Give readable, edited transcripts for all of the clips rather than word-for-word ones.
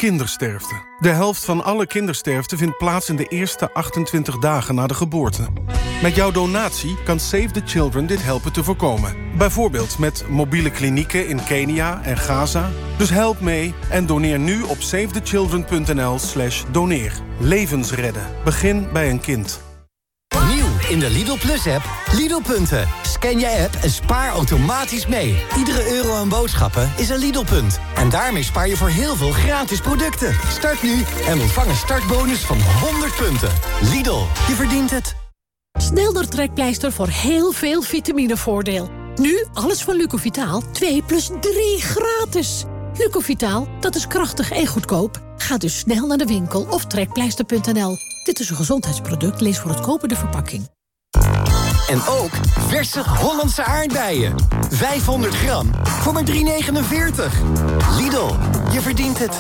Kindersterfte. De helft van alle kindersterfte vindt plaats in de eerste 28 dagen na de geboorte. Met jouw donatie kan Save the Children dit helpen te voorkomen. Bijvoorbeeld met mobiele klinieken in Kenia en Gaza. Dus help mee en doneer nu op savethechildren.nl/doneer. Levens redden. Begin bij een kind. Nieuw in de Lidl Plus-app. Lidl-punten. Scan je app en spaar automatisch mee. Iedere euro aan boodschappen is een Lidl-punt. En daarmee spaar je voor heel veel gratis producten. Start nu en ontvang een startbonus van 100 punten. Lidl, je verdient het. Snelder trekpleister voor heel veel vitaminevoordeel. Nu alles van Lucovitaal 2 plus 3 gratis. Lucovitaal, dat is krachtig en goedkoop. Ga dus snel naar de winkel of trekpleister.nl. Dit is een gezondheidsproduct, lees voor het kopen de verpakking. En ook verse Hollandse aardbeien. 500 gram voor maar €3,49. Lidl, je verdient het.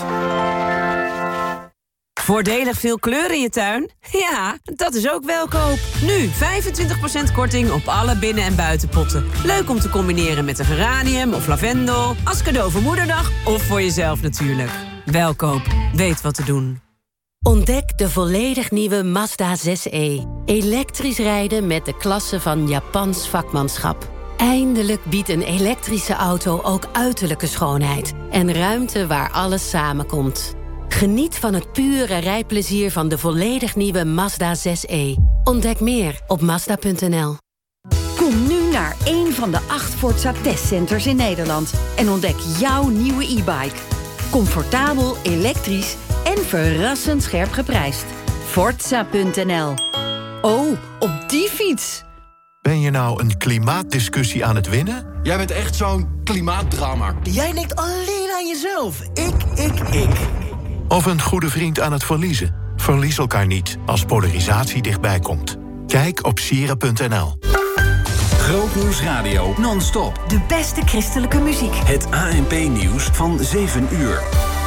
Voordelig veel kleur in je tuin? Ja, dat is ook Welkoop. Nu 25% korting op alle binnen- en buitenpotten. Leuk om te combineren met een geranium of lavendel. Als cadeau voor Moederdag of voor jezelf natuurlijk. Welkoop, weet wat te doen. Ontdek de volledig nieuwe Mazda 6e. Elektrisch rijden met de klasse van Japans vakmanschap. Eindelijk biedt een elektrische auto ook uiterlijke schoonheid. En ruimte waar alles samenkomt. Geniet van het pure rijplezier van de volledig nieuwe Mazda 6e. Ontdek meer op Mazda.nl. Kom nu naar een van de 8 Forza testcenters in Nederland en ontdek jouw nieuwe e-bike. Comfortabel, elektrisch en verrassend scherp geprijsd. Forza.nl. Oh, op die fiets! Ben je nou een klimaatdiscussie aan het winnen? Jij bent echt zo'n klimaatdrama. Jij denkt alleen aan jezelf. Ik. Of een goede vriend aan het verliezen? Verlies elkaar niet als polarisatie dichtbij komt. Kijk op sieren.nl. Grootnieuws Radio non-stop. De beste christelijke muziek. Het ANP-nieuws van 7 uur.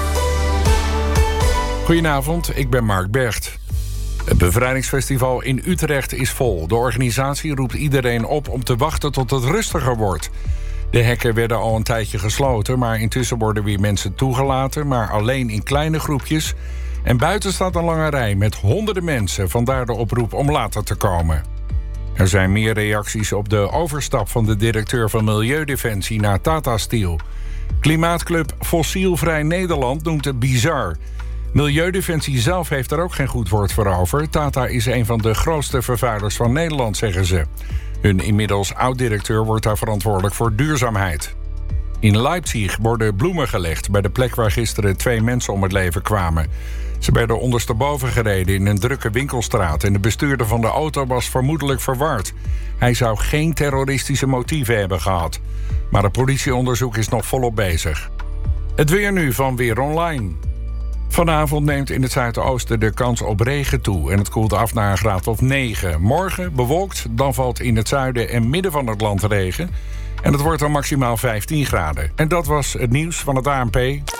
Goedenavond, ik ben Mark Bergt. Het bevrijdingsfestival in Utrecht is vol. De organisatie roept iedereen op om te wachten tot het rustiger wordt. De hekken werden al een tijdje gesloten, maar intussen worden weer mensen toegelaten, maar alleen in kleine groepjes. En buiten staat een lange rij met honderden mensen, vandaar de oproep om later te komen. Er zijn meer reacties op de overstap van de directeur van Milieudefensie naar Tata Steel. Klimaatclub Fossielvrij Nederland noemt het bizar. Milieudefensie zelf heeft er ook geen goed woord voor over. Tata is een van de grootste vervuilers van Nederland, zeggen ze. Hun inmiddels oud-directeur wordt daar verantwoordelijk voor duurzaamheid. In Leipzig worden bloemen gelegd bij de plek waar gisteren 2 mensen om het leven kwamen. Ze werden ondersteboven gereden in een drukke winkelstraat en de bestuurder van de auto was vermoedelijk verward. Hij zou geen terroristische motieven hebben gehad. Maar het politieonderzoek is nog volop bezig. Het weer nu van Weer Online. Vanavond neemt in het zuidoosten de kans op regen toe en het koelt af naar een graad of 9. Morgen bewolkt, dan valt in het zuiden en midden van het land regen. En het wordt dan maximaal 15 graden. En dat was het nieuws van het ANP.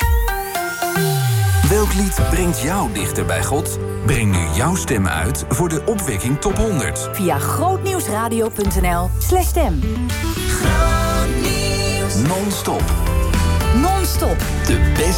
Welk lied brengt jou dichter bij God? Breng nu jouw stem uit voor de Opwekking Top 100. Via grootnieuwsradio.nl/stem. Non-stop. Non-stop. De beste